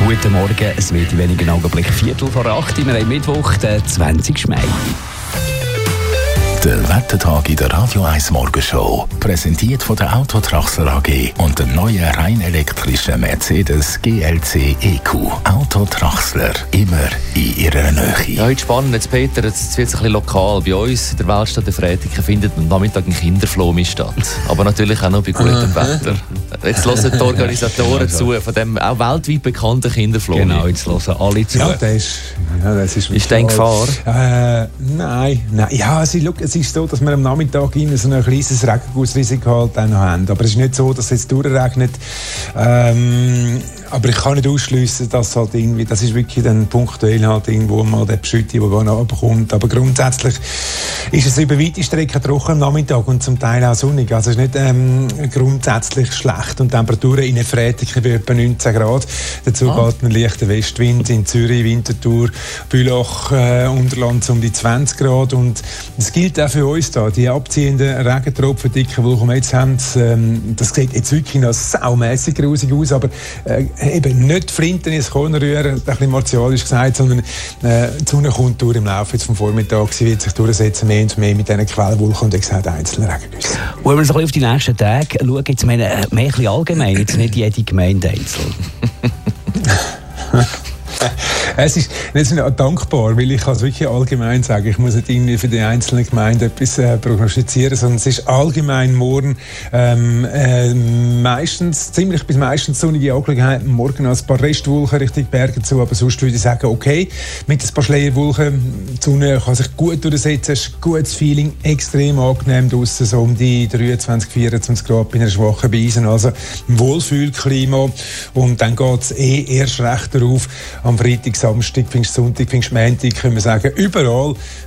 Guten Morgen, es wird in wenigen Augenblicken 7:45. Wir haben Mittwoch, den 20. Mai. Der Wettertag in der Radio 1 Morgenshow. Präsentiert von der Autotraxler AG und dem neuen rein elektrischen Mercedes GLC EQ. Autotraxler, immer in ihrer Nähe. Ja, heute spannend. Jetzt, Peter, jetzt wird es ein bisschen lokal. Bei uns in der Weltstadt der Fretiken findet am Nachmittag ein Kinderflomi statt. Aber natürlich auch noch bei gutem Wetter. Jetzt hören die Organisatoren zu von dem auch weltweit bekannten Kinderflomi. Genau, jetzt hören alle zu. Ja, das ist Ist der in Gefahr? Nein. Ja, es ist so, dass wir am Nachmittag so ein kleines Regengussrisiko halt auch noch haben. Aber es ist nicht so, dass es jetzt durchregnet. Aber ich kann nicht ausschliessen, dass halt irgendwie, das ist wirklich dann punktuell halt irgendwo mal der Beschütte, der gar abkommt. Aber grundsätzlich ist es über weite Strecken trocken am Nachmittag und zum Teil auch sonnig. Also es ist nicht grundsätzlich schlecht. Und die Temperaturen in Fretiken bei etwa 19 Grad. Dazu geht ein leichter Westwind in Zürich, Winterthur, Bülach, Unterland um die 20 Grad. Und es gilt auch für uns da, die abziehenden Regentropfen, dicke Wolken, die wir jetzt haben, das sieht jetzt wirklich noch saumässig grusig aus, aber eben nicht Flinten ins Korn rühren, ein bisschen martialisch gesagt, sondern die Sonne kommt durch im Laufe jetzt vom Vormittag, sie wird sich durchsetzen, mehr und mehr mit diesen Quellwolken und wie gesagt einzelnen Regengüssen. Und wenn wir so ein bisschen auf die nächsten Tage schauen, jetzt mehr ein bisschen allgemein, jetzt nicht jede Gemeinde einzeln. Es ist dankbar, weil ich kann es wirklich allgemein sagen. Ich muss nicht irgendwie für die einzelnen Gemeinden etwas prognostizieren, sondern es ist allgemein morgen ziemlich bis meistens sonnige Angelegenheit. Morgen noch ein paar Restwolken Richtung Berge zu, aber sonst würde ich sagen, okay, mit ein paar Schleierwolken, die Sonne kann sich gut durchsetzen, es ist ein gutes Feeling, extrem angenehm draussen, so um die 23, 24 Grad bei einer schwachen Brise, also ein Wohlfühlklima und dann geht es erst recht darauf, am Freitag, Samstag, Pfingstsonntag, Pfingstmontag können wir sagen, überall